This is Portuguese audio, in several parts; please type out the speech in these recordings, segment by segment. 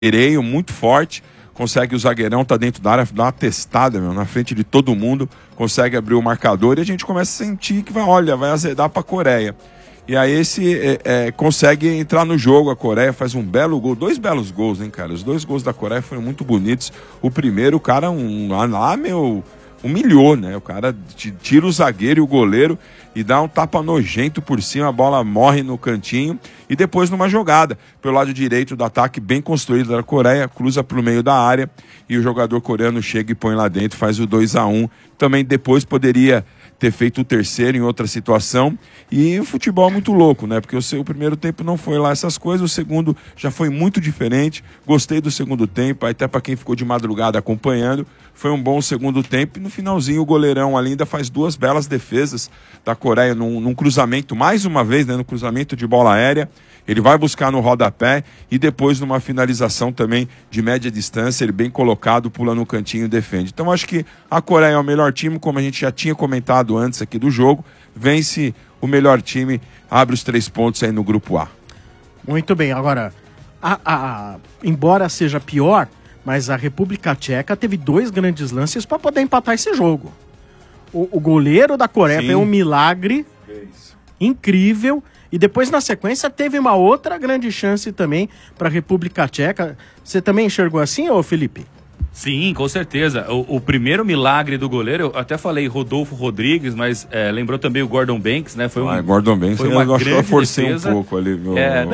Ereio muito forte, consegue o zagueirão, tá dentro da área, dá uma testada, na frente de todo mundo, consegue abrir o marcador e a gente começa a sentir que vai azedar pra Coreia. E aí consegue entrar no jogo, a Coreia faz um belo gol, 2 belos gols, hein, cara? Os 2 gols da Coreia foram muito bonitos. O primeiro, o cara humilhou, né? O cara tira o zagueiro e o goleiro e dá um tapa nojento por cima, a bola morre no cantinho. E depois numa jogada, pelo lado direito do ataque, bem construído da Coreia, cruza pro meio da área e o jogador coreano chega e põe lá dentro, faz o 2-1. Também depois poderia ter feito o terceiro em outra situação. E o futebol é muito louco, né? Porque o primeiro tempo não foi lá essas coisas, o segundo já foi muito diferente. Gostei do segundo tempo, até para quem ficou de madrugada acompanhando, foi um bom segundo tempo. E no finalzinho o goleirão ali ainda faz 2 belas defesas da Coreia num cruzamento, mais uma vez, né? No cruzamento de bola aérea. Ele vai buscar no rodapé e depois numa finalização também de média distância, ele bem colocado, pula no cantinho e defende. Então acho que a Coreia é o melhor time, como a gente já tinha comentado antes aqui do jogo, vence o melhor time, abre os 3 pontos aí no grupo A. Muito bem, agora, embora seja pior, mas a República Tcheca teve 2 grandes lances para poder empatar esse jogo. O goleiro da Coreia foi um milagre incrível. E depois, na sequência, teve uma outra grande chance também para a República Tcheca. Você também enxergou assim, ô Felipe? Sim, com certeza. O primeiro milagre do goleiro, eu até falei Rodolfo Rodrigues, mas lembrou também o Gordon Banks, né? Gordon Banks, foi uma grande eu forcei defesa. Um pouco ali.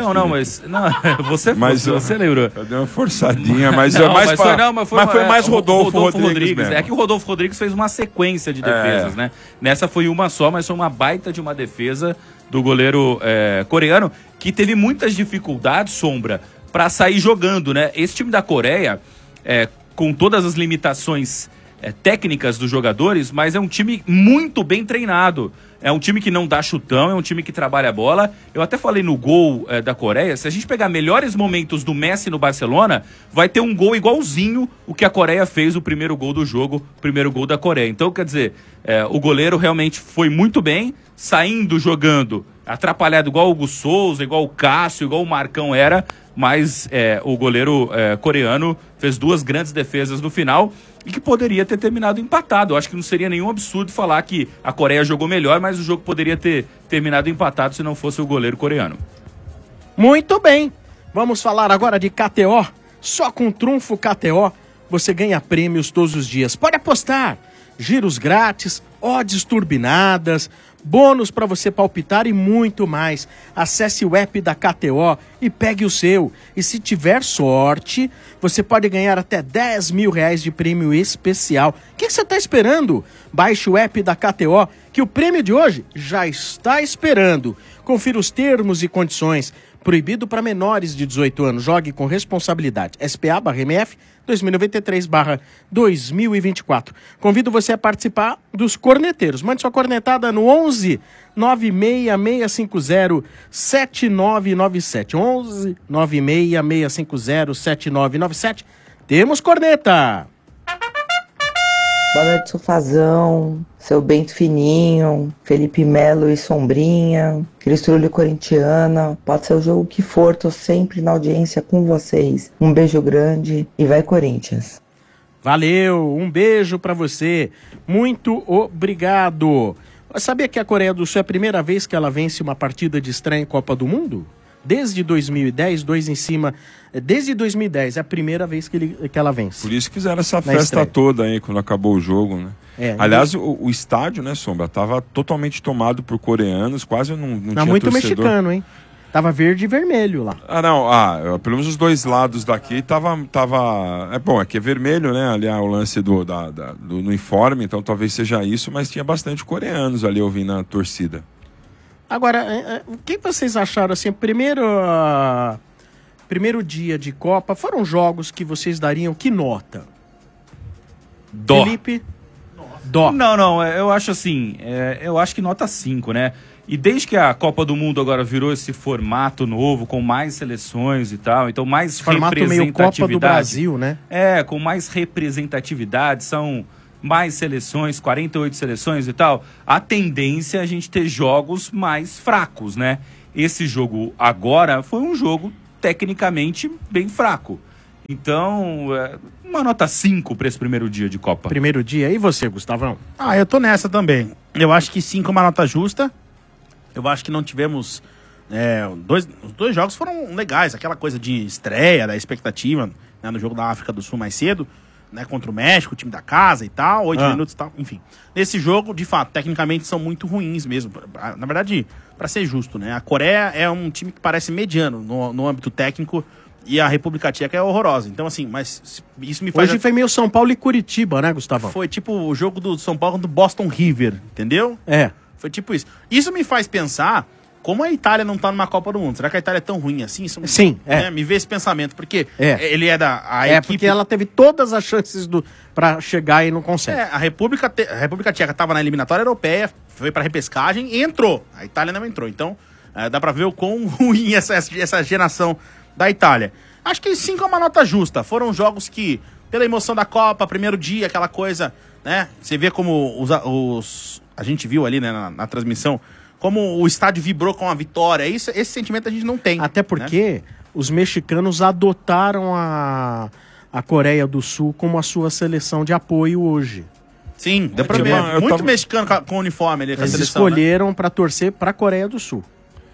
Você lembrou. Eu dei uma forçadinha, mas foi mais Rodolfo Rodrigues. É que o Rodolfo Rodrigues fez uma sequência de defesas, né? Nessa foi uma só, mas foi uma baita de uma defesa do goleiro coreano, que teve muitas dificuldades, Sombra, para sair jogando, né? Esse time da Coreia, com todas as limitações técnicas dos jogadores, mas é um time muito bem treinado. É um time que não dá chutão, é um time que trabalha a bola. Eu até falei no gol da Coreia, se a gente pegar melhores momentos do Messi no Barcelona, vai ter um gol igualzinho o que a Coreia fez, o primeiro gol do jogo, o primeiro gol da Coreia. Então, quer dizer, o goleiro realmente foi muito bem, saindo, jogando, atrapalhado igual o Hugo Souza, igual o Cássio, igual o Marcão era, mas o goleiro coreano fez 2 grandes defesas no final e que poderia ter terminado empatado. Eu acho que não seria nenhum absurdo falar que a Coreia jogou melhor, mas o jogo poderia ter terminado empatado se não fosse o goleiro coreano. Muito bem, vamos falar agora de KTO. Só com trunfo KTO você ganha prêmios todos os dias. Pode apostar, giros grátis, odds turbinadas, bônus para você palpitar e muito mais. Acesse o app da KTO e pegue o seu. E se tiver sorte, você pode ganhar até R$10 mil de prêmio especial. O que você está esperando? Baixe o app da KTO, que o prêmio de hoje já está esperando. Confira os termos e condições. Proibido para menores de 18 anos. Jogue com responsabilidade. SPA/MF 2023/2024. Convido você a participar dos corneteiros. Mande sua cornetada no 11 96650 7997. 11 96650 7997. Temos corneta! Boa noite, Sofazão, seu Bento Fininho, Felipe Melo e Sombrinha, Cristrulho Corintiana. Pode ser o jogo que for, tô sempre na audiência com vocês. Um beijo grande e vai Corinthians. Valeu, um beijo pra você. Muito obrigado. Sabia que a Coreia do Sul é a primeira vez que ela vence uma partida de estreia em Copa do Mundo? Desde 2010, 2 em cima. Desde 2010, é a primeira vez que ela vence. Por isso que fizeram essa festa toda aí, quando acabou o jogo, né? Aliás, o estádio, né, Sombra, tava totalmente tomado por coreanos, quase não tinha muito torcedor. Mexicano, hein? Tava verde e vermelho lá. Pelo menos os 2 lados daqui tava... É que é vermelho, né? Ali o lance do uniforme, então talvez seja isso, mas tinha bastante coreanos ali ouvindo a torcida. Agora, o que vocês acharam, assim, primeiro dia de Copa, foram jogos que vocês dariam que nota? Dó. Felipe? Dó. Não, eu acho assim, eu acho que nota 5, né? E desde que a Copa do Mundo agora virou esse formato novo, com mais seleções e tal, então mais formato meio Copa do Brasil, né? Com mais representatividade, são mais seleções, 48 seleções e tal, a tendência é a gente ter jogos mais fracos, né? Esse jogo agora foi um jogo tecnicamente bem fraco. Então, uma nota 5 para esse primeiro dia de Copa. Primeiro dia. E você, Gustavão? Eu tô nessa também. Eu acho que 5 é uma nota justa. Eu acho que não tivemos... os dois jogos foram legais. Aquela coisa de estreia, da expectativa, né, no jogo da África do Sul mais cedo, né, contra o México, o time da casa e tal, 8 minutos e tal, enfim. Nesse jogo, de fato, tecnicamente são muito ruins mesmo. Na verdade, para ser justo, né? A Coreia é um time que parece mediano no âmbito técnico e a República Tcheca é horrorosa. Então, assim, mas isso me faz... Hoje foi meio São Paulo e Curitiba, né, Gustavão? Foi tipo o jogo do São Paulo do Boston River, entendeu? Foi tipo isso. Isso me faz pensar como a Itália não tá numa Copa do Mundo. Será que a Itália é tão ruim assim? Isso, sim, né, me vê esse pensamento, porque ele é da equipe... porque ela teve todas as chances pra chegar e não consegue. A República Tcheca tava na eliminatória europeia, foi pra repescagem e entrou. A Itália não entrou. Então, dá pra ver o quão ruim essa geração da Itália. Acho que 5 é uma nota justa. Foram jogos que, pela emoção da Copa, primeiro dia, aquela coisa, né? Você vê como a gente viu ali, né, na transmissão, como o estádio vibrou com a vitória. Esse sentimento a gente não tem. Até porque os mexicanos adotaram a Coreia do Sul como a sua seleção de apoio hoje. Sim, deu pra ver. Muito mexicano com uniforme ali, com a Eles seleção, escolheram, né, pra torcer pra Coreia do Sul.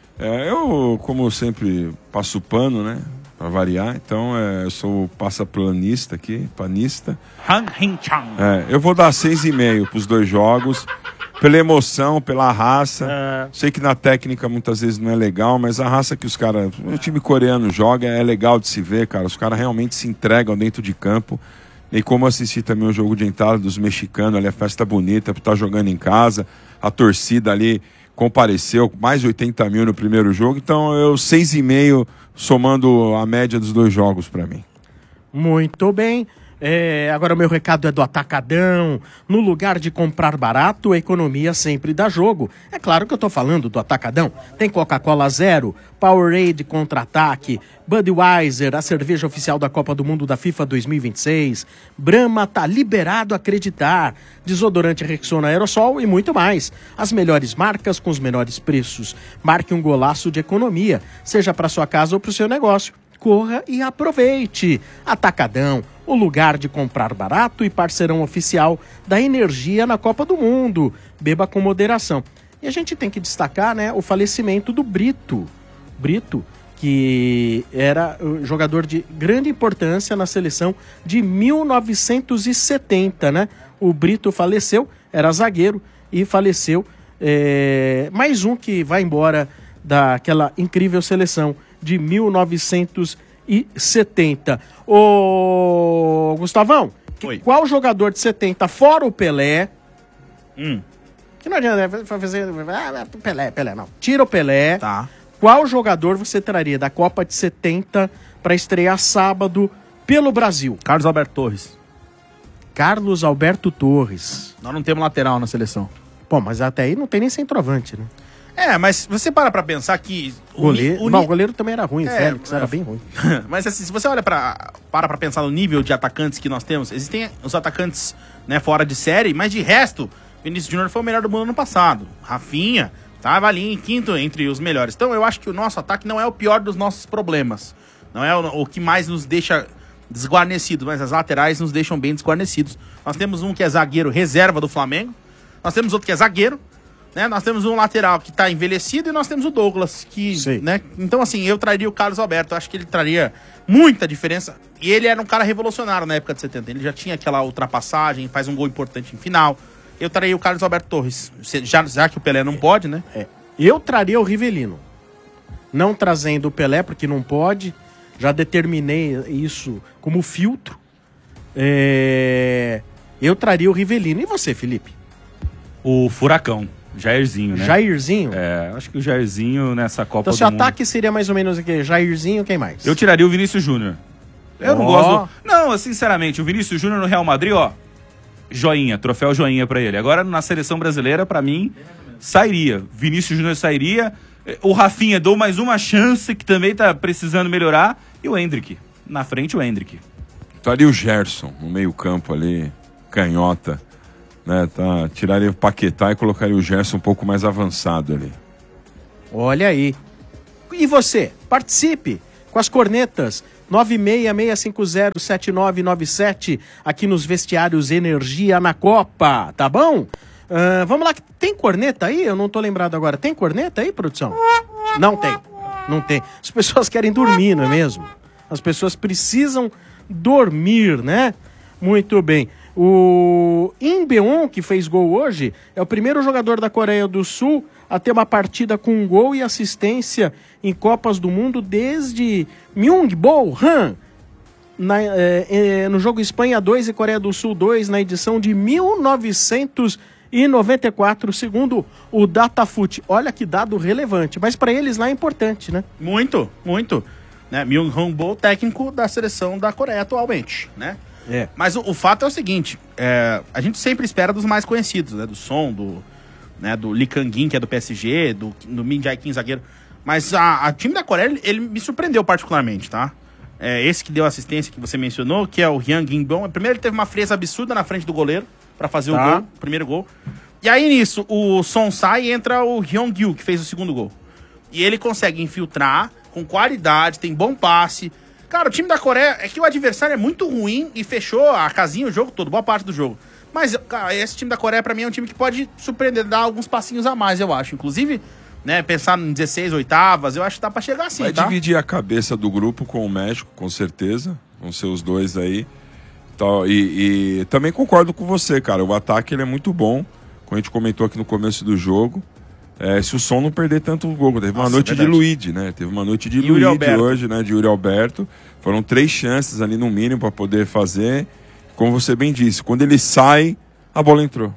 Eu, como sempre, passo pano, né? Pra variar. Então, eu sou passaplanista aqui, panista. Han Hin-chan. Eu vou dar 6,5 pros dois jogos. Pela emoção, pela raça. Sei que na técnica muitas vezes não é legal, mas a raça que os caras... O time coreano joga é legal de se ver, cara. Os caras realmente se entregam dentro de campo. E como assisti também o jogo de entrada dos mexicanos, ali a festa bonita, por estar jogando em casa. A torcida ali compareceu, mais de 80 mil no primeiro jogo. Então, 6,5 somando a média dos dois jogos para mim. Muito bem. Agora o meu recado é do Atacadão. No lugar de comprar barato, a economia sempre dá jogo. É claro que eu tô falando do Atacadão. Tem Coca-Cola Zero, Powerade Contra-Ataque, Budweiser, a cerveja oficial da Copa do Mundo da FIFA 2026. Brahma tá liberado a acreditar. Desodorante Rexona Aerosol e muito mais. As melhores marcas com os menores preços. Marque um golaço de economia, seja para sua casa ou para o seu negócio. Corra e aproveite. Atacadão, o lugar de comprar barato e parceirão oficial da energia na Copa do Mundo. Beba com moderação. E a gente tem que destacar, né, o falecimento do Brito. Brito, que era um jogador de grande importância na seleção de 1970, né? O Brito faleceu, era zagueiro e faleceu. Mais um que vai embora daquela incrível seleção de 1970. Ô, Gustavão, qual jogador de 70, fora o Pelé, que não adianta fazer... Pelé, não. Tira o Pelé. Tá. Qual jogador você traria da Copa de 70 para estrear sábado pelo Brasil? Carlos Alberto Torres. Carlos Alberto Torres. Nós não temos lateral na seleção. Pô, mas até aí não tem nem centroavante, né? Mas você para pra pensar que... O goleiro também era ruim, Félix, era bem ruim. Mas assim, se você olha para pensar no nível de atacantes que nós temos, existem os atacantes, né, fora de série, mas de resto, Vinícius Júnior foi o melhor do mundo ano passado. Rafinha estava ali em quinto entre os melhores. Então eu acho que o nosso ataque não é o pior dos nossos problemas. Não é o que mais nos deixa desguarnecidos, mas as laterais nos deixam bem desguarnecidos. Nós temos um que é zagueiro reserva do Flamengo, nós temos outro que é zagueiro, né? Nós temos um lateral que está envelhecido e nós temos o Douglas, que, né? Então, assim, eu traria o Carlos Alberto. Eu acho que ele traria muita diferença. E ele era um cara revolucionário na época de 70. Ele já tinha aquela ultrapassagem, faz um gol importante em final. Eu traria o Carlos Alberto Torres. Já que o Pelé não pode, né? Eu traria o Rivelino. Não trazendo o Pelé, porque não pode. Já determinei isso como filtro. Eu traria o Rivelino. E você, Felipe? O Furacão. Jairzinho, né? Jairzinho? Acho que o Jairzinho nessa Copa então, do seu Mundo... ataque seria mais ou menos aqui, Jairzinho, quem mais? Eu tiraria o Vinícius Júnior. Eu não gosto... Não, sinceramente, o Vinícius Júnior no Real Madrid, joinha, troféu joinha pra ele. Agora, na seleção brasileira, pra mim, sairia. Vinícius Júnior sairia. O Rafinha, dou mais uma chance, que também tá precisando melhorar. E o Endrick. Na frente, o Endrick. Estaria o Gerson no meio campo ali, canhota. Né, tiraria o Paquetá e colocaria o Gerson um pouco mais avançado ali. Olha aí. E você, participe com as cornetas 966507997 aqui nos vestiários Energia na Copa, tá bom? Vamos lá, tem corneta aí? Eu não tô lembrado agora. Tem corneta aí, produção? Não tem. Não tem. As pessoas querem dormir, não é mesmo? As pessoas precisam dormir, né? Muito bem. O Im Beon, que fez gol hoje, é o primeiro jogador da Coreia do Sul a ter uma partida com gol e assistência em Copas do Mundo desde Myung-Bo Han, no jogo Espanha 2 e Coreia do Sul 2, na edição de 1994, segundo o Datafut. Olha que dado relevante, mas para eles lá é importante, né? Muito, muito. Né? Myung-Bo, técnico da seleção da Coreia atualmente, né? É. Mas o fato é o seguinte, a gente sempre espera dos mais conhecidos, né? Do Son, do Lee Kang-in, que é do PSG, do Min Jae-Kim, zagueiro. Mas a time da Coreia, ele me surpreendeu particularmente, tá? Esse que deu assistência que você mencionou, que é o Hyun Ging-bom. Primeiro ele teve uma frieza absurda na frente do goleiro pra fazer o gol, o primeiro gol. E aí nisso, o Son sai e entra o Hyun-gyu, que fez o segundo gol. E ele consegue infiltrar com qualidade, tem bom passe. Cara, o time da Coreia é que o adversário é muito ruim e fechou a casinha o jogo todo, boa parte do jogo. Mas, cara, esse time da Coreia, pra mim, é um time que pode surpreender, dar alguns passinhos a mais, eu acho. Inclusive, né, pensar em 16 oitavas, eu acho que dá pra chegar assim, Vai tá? dividir a cabeça do grupo com o México, com certeza. Vão ser os dois aí. Então, e também concordo com você, cara. O ataque ele é muito bom. Como a gente comentou aqui no começo do jogo. Se o Som não perder tanto gol. Teve uma noite de Luigi, né? Teve uma noite de Luigi hoje, né? De Yuri Alberto. Foram 3 chances ali no mínimo para poder fazer. Como você bem disse, quando ele sai, a bola entrou.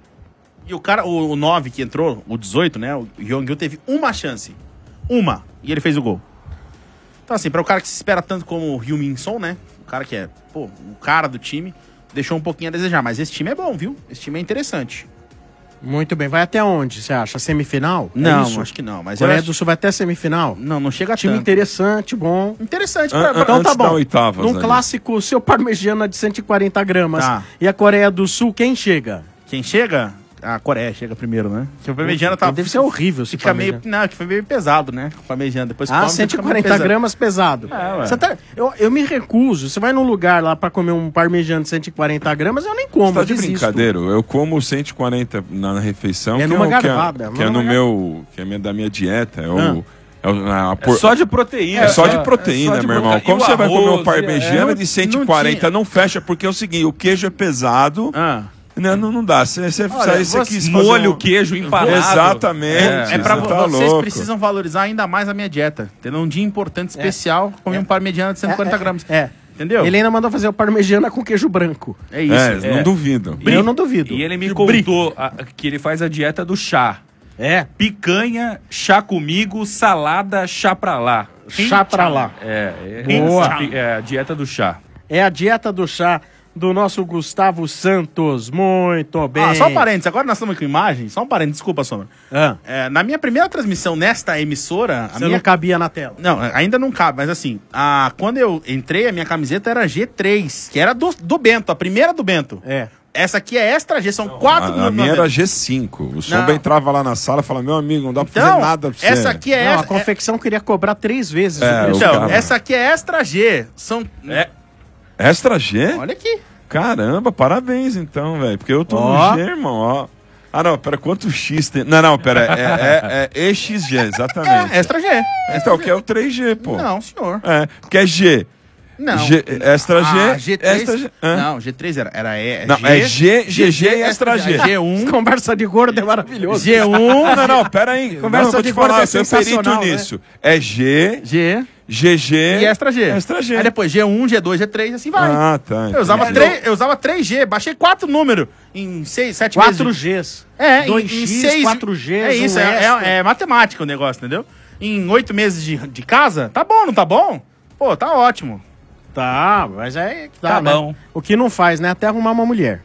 E o cara, o 9 que entrou, o 18, né? O Hyun-gyu teve uma chance. Uma. E ele fez o gol. Então, assim, para o cara que se espera tanto como o Hyun-min-son, né? O cara que é, o cara do time, deixou um pouquinho a desejar. Mas esse time é bom, viu? Esse time é interessante. Muito bem. Vai até onde, você acha? Semifinal? Não, acho que não. Mas Coreia do Sul vai até a semifinal? Não chega time tanto. interessante, bom. Interessante. Então tá bom. Oitavas, num clássico, o seu parmegiana de 140 gramas e a Coreia do Sul, quem chega? Quem chega? A Coreia chega primeiro, né? Porque o parmegiana tá... Deve ser horrível esse fica meio, não, que foi meio pesado, né? O parmegiana. Depois come, 140 gramas pesado. Eu me recuso. Você vai num lugar lá pra comer um parmegiana de 140 gramas, eu nem como. Você tá de brincadeira. Eu como 140 na refeição. É numa garfada. Que é da minha dieta. É só de proteína. É só de proteína, meu irmão. Como você vai comer um parmegiana de 140? Não fecha, porque é o seguinte, o queijo é pesado. Não dá. Você quis molho, queijo empanado. Exatamente. Vocês precisam valorizar ainda mais a minha dieta. Entendeu? Um dia importante, especial, comer um parmegiana de 140 gramas. Entendeu? Ele ainda mandou fazer o parmegiana com queijo branco. É isso. Não duvido. Eu não duvido. E ele me contou que ele faz a dieta do chá. Picanha, chá comigo, salada, chá pra lá. Chá pra lá. Boa. É a dieta do chá. É a dieta do chá do nosso Gustavo Santos. Muito bem. Só um parênteses, agora nós estamos com imagem. Só um parênteses, desculpa, Sombra. Na minha primeira transmissão nesta emissora... não cabia na tela. Não, ainda não cabe, mas assim, quando eu entrei, a minha camiseta era G3, que era do Bento, a primeira do Bento. Essa aqui é Extra G, são 4 A minha era G5. O Sombra entrava lá na sala e falava, meu amigo, não dá pra fazer nada pra você. Essa aqui é... a confecção queria cobrar 3 vezes o preço. Então, essa aqui é Extra G. São... Extra G? Olha aqui. Caramba, parabéns então, velho. Porque eu tô no G, irmão, ó. Não, pera, quanto X tem? Não, pera, é EXG, exatamente. Extra G. Então, que é o 3G, pô. Não, senhor. Que é G. Não. Extra G. G3. Extra G. Não, G3 era não, é G, GG e Extra G. G1. Conversa de gordo é maravilhoso. G1. Não, pera aí. Conversa de gordo é sensacional, nisso. É G. GG e Extra G. Extra G. Aí depois G1, G2, G3, assim vai. Tá. Eu usava 3G, baixei 4 números em 6, 7 4 meses. 4Gs. 2X, 4Gs. É isso, é matemática o negócio, entendeu? Em 8 meses de casa, tá bom, não tá bom? Pô, tá ótimo. Tá, mas é que tá, né? Bom. O que não faz, né? Até arrumar uma mulher.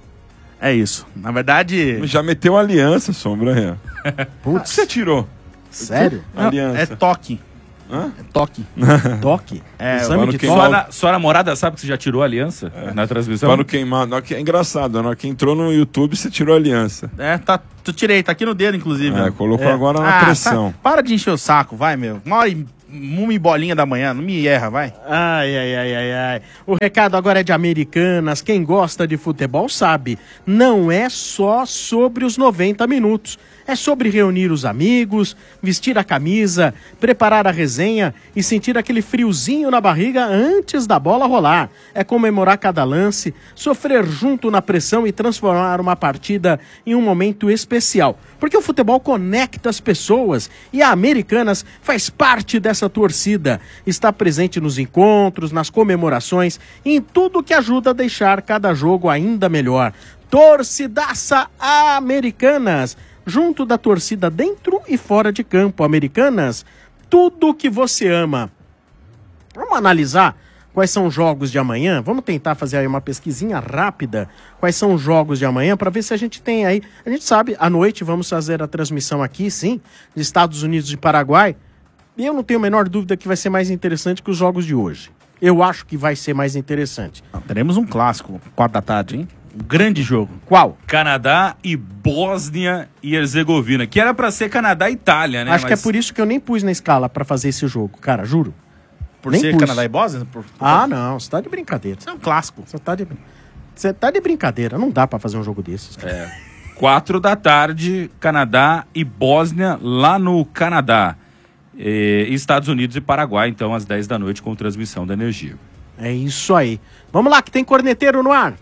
É isso. Na verdade... Já meteu aliança, Sombra. Putz. Você tirou? Sério? Aliança. É toque. É toque? Toque? Exame de toque? Sua namorada sabe que você já tirou a aliança na transmissão? Para não queimar. É engraçado, na hora que entrou no YouTube, você tirou a aliança. Tu tirei, tá aqui no dedo, inclusive. Colocou agora na pressão. Para de encher o saco, vai, meu. 1 bolinha da manhã, não me erra, vai. Ai. O recado agora é de Americanas. Quem gosta de futebol sabe, não é só sobre os 90 minutos. É sobre reunir os amigos, vestir a camisa, preparar a resenha e sentir aquele friozinho na barriga antes da bola rolar. É comemorar cada lance, sofrer junto na pressão e transformar uma partida em um momento especial. Porque o futebol conecta as pessoas e a Americanas faz parte dessa torcida. Está presente nos encontros, nas comemorações e em tudo que ajuda a deixar cada jogo ainda melhor. Torcidaça Americanas! Junto da torcida dentro e fora de campo. Americanas, tudo que você ama. Vamos analisar quais são os jogos de amanhã? Vamos tentar fazer aí uma pesquisinha rápida. Quais são os jogos de amanhã para ver se a gente tem aí. A gente sabe, à noite vamos fazer a transmissão aqui, sim, de Estados Unidos e Paraguai. E eu não tenho a menor dúvida que vai ser mais interessante que os jogos de hoje. Eu acho que vai ser mais interessante. Teremos um clássico, 4 da tarde, hein? Um grande jogo. Qual? Canadá e Bósnia e Herzegovina, que era pra ser Canadá e Itália, né? Acho que é por isso que eu nem pus na escala pra fazer esse jogo, cara, juro. Por Nem ser pus. Canadá e Bósnia? Ah, não, você tá de brincadeira. Isso é um clássico. Você tá de brincadeira, não dá pra fazer um jogo desses. 4 da tarde, Canadá e Bósnia, lá no Canadá. Estados Unidos e Paraguai, então, às 10 da noite, com transmissão da energia. É isso aí. Vamos lá, que tem corneteiro no ar.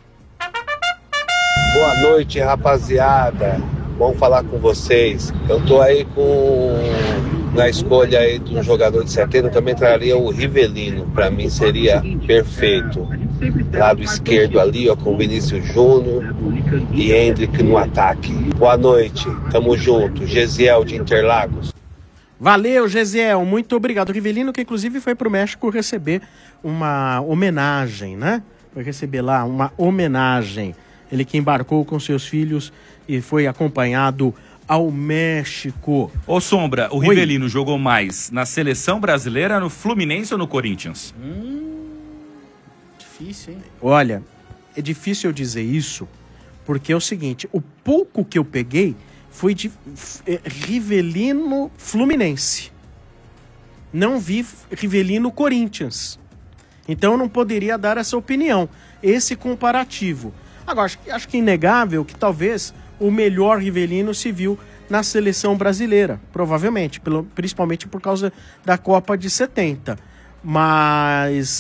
Boa noite, rapaziada. Bom falar com vocês. Eu tô aí na escolha aí de um jogador de 70, também traria o Rivelino. Pra mim seria perfeito. Lado esquerdo ali, ó, com Vinícius Júnior e Hendrick no ataque. Boa noite, tamo junto. Gesiel de Interlagos. Valeu, Gesiel, muito obrigado. O Rivelino, que inclusive foi pro México receber uma homenagem, né? Foi receber lá uma homenagem. Ele que embarcou com seus filhos e foi acompanhado ao México. Ô Sombra, o Rivelino jogou mais na seleção brasileira, no Fluminense ou no Corinthians? Difícil, hein? Olha, é difícil eu dizer isso, porque é o seguinte, o pouco que eu peguei foi de Rivelino Fluminense. Não vi Rivelino Corinthians. Então eu não poderia dar essa opinião, esse comparativo. Agora, acho que é inegável que talvez o melhor Rivelino se viu na seleção brasileira, provavelmente, principalmente por causa da Copa de 70. Mas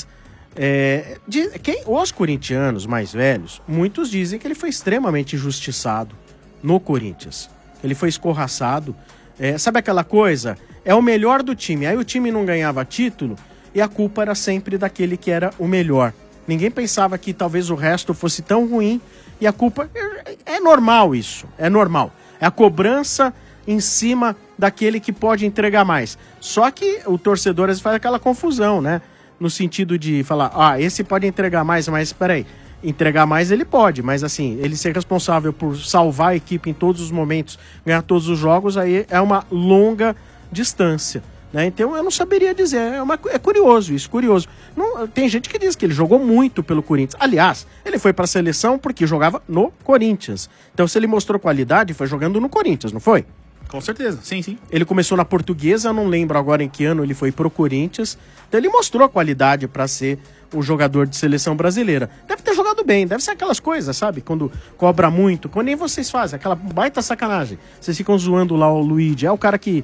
os corintianos mais velhos, muitos dizem que ele foi extremamente injustiçado no Corinthians. Ele foi escorraçado. Sabe aquela coisa? É o melhor do time. Aí o time não ganhava título e a culpa era sempre daquele que era o melhor. Ninguém pensava que talvez o resto fosse tão ruim e a culpa... É normal isso, é normal. É a cobrança em cima daquele que pode entregar mais. Só que o torcedor às vezes faz aquela confusão, né? No sentido de falar, esse pode entregar mais, mas peraí, entregar mais ele pode, mas assim, ele ser responsável por salvar a equipe em todos os momentos, ganhar todos os jogos, aí é uma longa distância. Né? Então eu não saberia dizer, é curioso isso, curioso. Não, tem gente que diz que ele jogou muito pelo Corinthians. Aliás, ele foi para a seleção porque jogava no Corinthians. Então se ele mostrou qualidade, foi jogando no Corinthians, não foi? Com certeza, sim. Ele começou na Portuguesa, eu não lembro agora em que ano ele foi pro Corinthians. Então ele mostrou qualidade para ser o jogador de seleção brasileira. Deve ter jogado bem, deve ser aquelas coisas, sabe? Quando cobra muito, quando nem vocês fazem, aquela baita sacanagem. Vocês ficam zoando lá o Luigi, é o cara que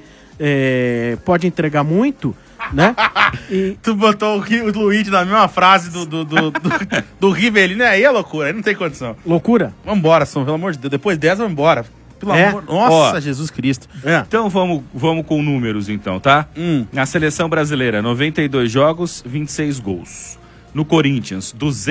pode entregar muito, né? E... Tu botou o Luigi na mesma frase do Rivelino, aí é loucura, aí não tem condição. Loucura? Vambora, São, pelo amor de Deus, depois dessa vamos embora. Pelo amor... Nossa, Jesus Cristo. Então vamos com números então, tá? Na seleção brasileira, 92 jogos, 26 gols. No Corinthians,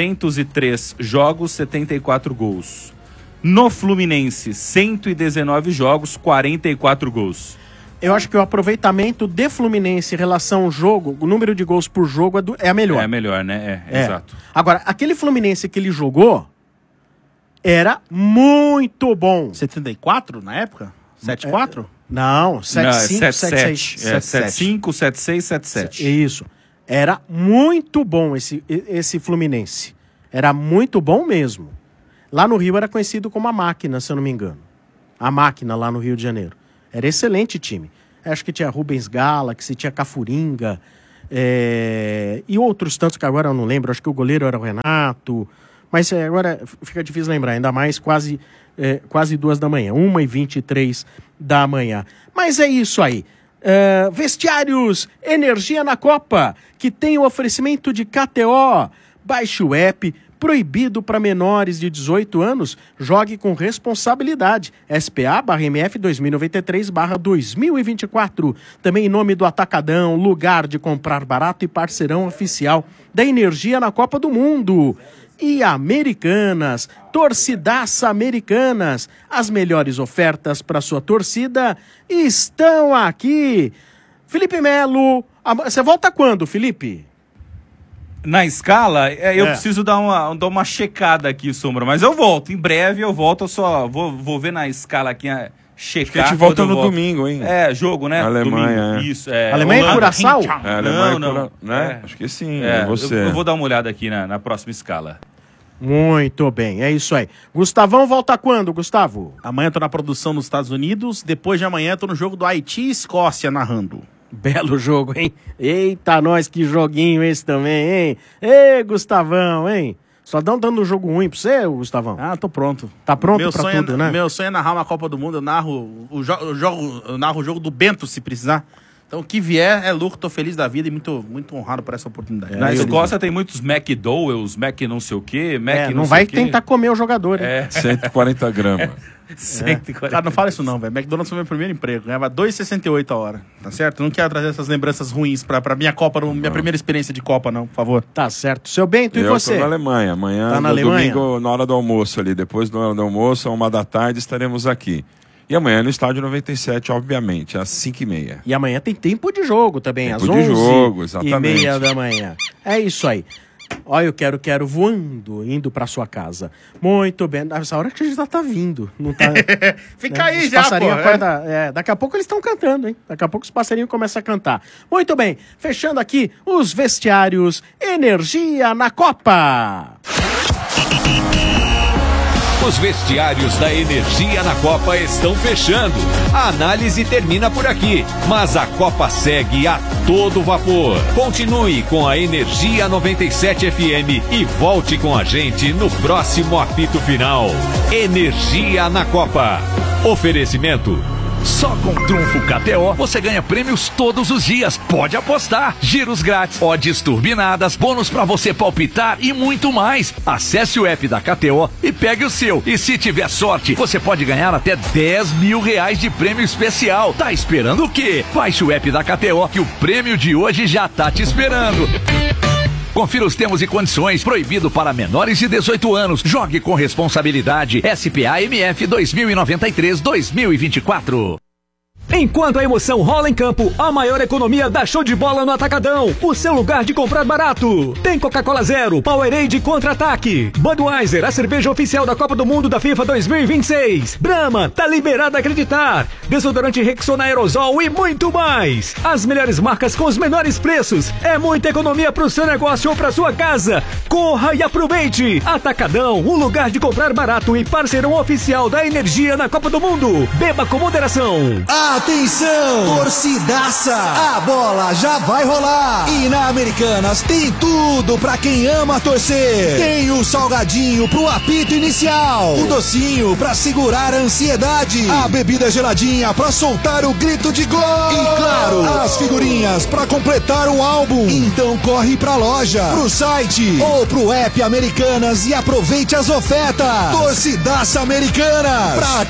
203 jogos, 74 gols. No Fluminense, 119 jogos, 44 gols. Eu acho que o aproveitamento de Fluminense em relação ao jogo, o número de gols por jogo é a melhor. É a melhor, né? Exato. Agora, aquele Fluminense que ele jogou era muito bom. 74 na época? 74? Não, 75, 77. 75, 76, 77. Isso. Era muito bom esse Fluminense. Era muito bom mesmo. Lá no Rio era conhecido como a Máquina, se eu não me engano. A Máquina lá no Rio de Janeiro. Era excelente time. Acho que tinha Rubens Galaxy, tinha Cafuringa, e outros tantos que agora eu não lembro. Acho que o goleiro era o Renato, mas agora fica difícil lembrar, ainda mais quase 2 da manhã, 1h23 da manhã. Mas é isso aí. Vestiários Energia na Copa, que tem o oferecimento de KTO. Baixe o app, proibido para menores de 18 anos, jogue com responsabilidade. SPA/MF 2093/2024. Também em nome do Atacadão, lugar de comprar barato e parceirão oficial da Energia na Copa do Mundo. E Americanas, torcidaça Americanas, as melhores ofertas para sua torcida estão aqui. Felipe Melo, você volta quando, Felipe? Na escala, eu preciso dar uma checada aqui, Sombra, mas eu volto, em breve eu volto, eu só vou ver na escala aqui, checar. Acho que a gente volta no domingo, hein? Jogo, né? Alemanha, domingo. Isso, Alemanha e Curaçao? Não. Né? Acho que sim, você. Eu vou dar uma olhada aqui na próxima escala. Muito bem, é isso aí. Gustavão volta quando, Gustavo? Amanhã eu tô na produção nos Estados Unidos, depois de amanhã eu tô no jogo do Haiti e Escócia narrando. Belo jogo, hein? Eita, nós, que joguinho esse também, hein? Ei, Gustavão, hein? Só dando um jogo ruim pra você, Gustavão? Tô pronto. Tá pronto pra tudo, né? Meu sonho é narrar uma Copa do Mundo, eu narro o jogo do Bento, se precisar. Então, o que vier é lucro, tô feliz da vida e muito, muito honrado por essa oportunidade. Na Escócia tem muitos McDowells, Mac não sei o quê, não vai tentar comer o jogador, hein? 140 gramas. 140. Cara, não fala isso não, velho. McDonald's foi meu primeiro emprego, ganhava R$2,68 a hora, tá certo? Eu não quero trazer essas lembranças ruins pra minha Copa, minha primeira experiência de Copa, não, por favor. Tá certo. Seu Bento, e você? Eu tô na Alemanha, amanhã, no domingo, na hora do almoço ali, depois do almoço, 1h da tarde, estaremos aqui. E amanhã no Estádio 97, obviamente, às 5h30. E amanhã tem tempo de jogo também, às 11h30 da manhã. É isso aí. Olha, eu quero voando, indo pra sua casa. Muito bem. Nessa hora que a gente já tá vindo. Não tá, Fica aí já, pô. Daqui a pouco eles estão cantando, hein? Daqui a pouco os passarinhos começam a cantar. Muito bem. Fechando aqui os vestiários Energia na Copa. Os vestiários da Energia na Copa estão fechando. A análise termina por aqui, mas a Copa segue a todo vapor. Continue com a Energia 97 FM e volte com a gente no próximo apito final. Energia na Copa. Oferecimento. Só com Trunfo KTO você ganha prêmios todos os dias. Pode apostar. Giros grátis, odds turbinadas, bônus pra você palpitar e muito mais. Acesse o app da KTO e pegue o seu. E se tiver sorte, você pode ganhar até R$10 mil de prêmio especial. Tá esperando o quê? Baixe o app da KTO que o prêmio de hoje já tá te esperando. Confira os termos e condições. Proibido para menores de 18 anos. Jogue com responsabilidade. SPA/MF 2093-2024. Enquanto a emoção rola em campo, a maior economia dá show de bola no Atacadão. O seu lugar de comprar barato. Tem Coca-Cola Zero, Powerade Contra-Ataque, Budweiser, a cerveja oficial da Copa do Mundo da FIFA 2026. Brahma, tá liberado a acreditar. Desodorante Rexona Aerosol e muito mais. As melhores marcas com os menores preços. É muita economia pro seu negócio ou pra sua casa. Corra e aproveite. Atacadão, um lugar de comprar barato e parceirão oficial da Energia na Copa do Mundo. Beba com moderação. Atenção, torcidaça, a bola já vai rolar e na Americanas tem tudo pra quem ama torcer. Tem o salgadinho pro apito inicial, o docinho pra segurar a ansiedade, a bebida geladinha pra soltar o grito de gol e claro, as figurinhas pra completar o álbum. Então corre pra loja, pro site ou pro app Americanas e aproveite as ofertas. Torcidaça Americanas, pra